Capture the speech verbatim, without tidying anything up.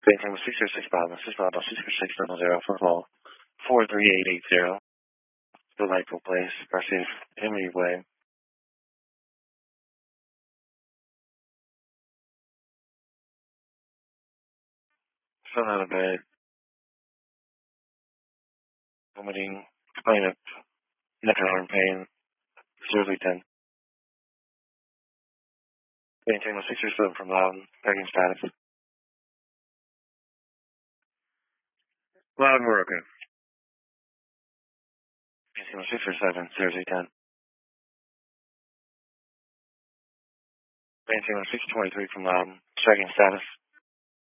Maintain with six zero six Bravo, six Bravo, six zero six double zero, football, four three eight eight zero. Delightful place, Garcia, Emily Way. Fell out of bed, vomiting, complain of neck and arm pain, severely ten. Maintain with six zero seven from Loudon, begging status. Loudon, we're okay. Maintain with six zero seven, Thursday ten. Maintain with six twenty-three from Loudon, checking status.